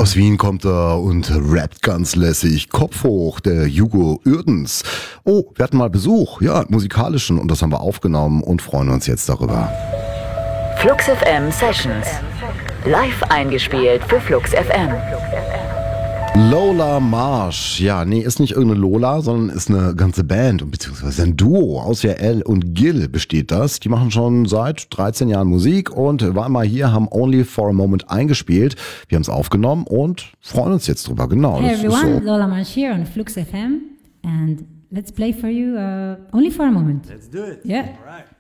Aus Wien kommt er und rappt ganz lässig. Kopf hoch, der Hugo Uerdens. Oh, wir hatten mal Besuch, ja, musikalischen, und das haben wir aufgenommen und freuen uns jetzt darüber. Flux FM Sessions. Live eingespielt für Flux FM. Lola Marsh. Ja, nee, ist nicht irgendeine Lola, sondern ist eine ganze Band, beziehungsweise ein Duo. Aus Jael und Gil besteht das. Die machen schon seit 13 Jahren Musik und waren mal hier, haben Only for a Moment eingespielt. Wir haben es aufgenommen und freuen uns jetzt drüber. Genau. Hey das everyone, ist so. Lola Marsh here on Flux FM, and let's play for you Only for a Moment. Let's do it. Yeah. All right.